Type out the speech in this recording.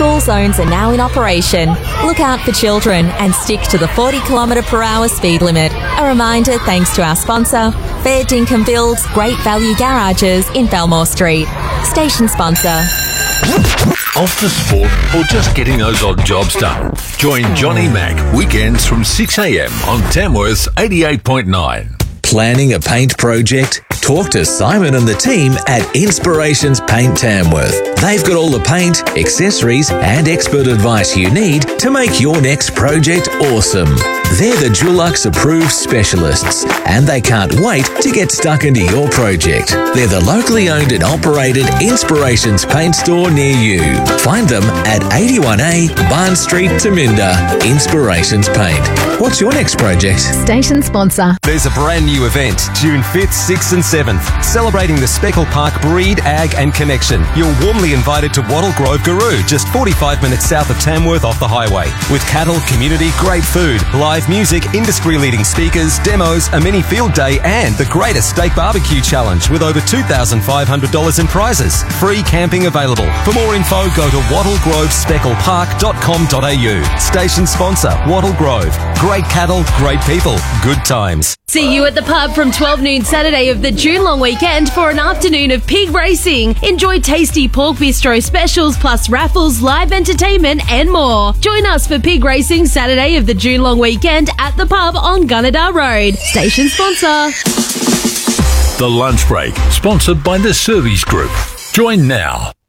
School zones are now in operation. Look out for children and stick to the 40km/h speed limit. A reminder thanks to our sponsor, Fair Dinkum Builds Great Value Garages in Belmore Street. Station sponsor. Off the sport or just getting those odd jobs done? Join Johnny Mac weekends from 6 a.m. on Tamworth's 88.9. Planning a paint project? Talk to Simon and the team at Inspirations Paint Tamworth. They've got all the paint, accessories and expert advice you need to make your next project awesome. They're the Dulux approved specialists and they can't wait to get stuck into your project. They're the locally owned and operated Inspirations Paint store near you. Find them at 81A Barn Street, Taminda. Inspirations Paint. What's your next project? Station sponsor. There's a brand new event, June 5th, 6th and 7th, celebrating the Speckle Park Breed, Ag and Connection. You're warmly invited to Wattle Grove Garoo, just 45 minutes south of Tamworth off the highway. With cattle, community, great food, live music, industry-leading speakers, demos, a mini field day and the greatest steak barbecue challenge with over $2,500 in prizes. Free camping available. For more info, go to wattlegrovespecklepark.com.au. Station sponsor, Wattle Grove. Great cattle, great people, good times. See you at the pub from 12 noon Saturday of the June long weekend for an afternoon of pig racing. Enjoy tasty pork bistro specials plus raffles, live entertainment and more. Join us for pig racing Saturday of the June long weekend at the pub on Gunnedah Road. Station sponsor. The Lunch Break, sponsored by the Service Group. Join now.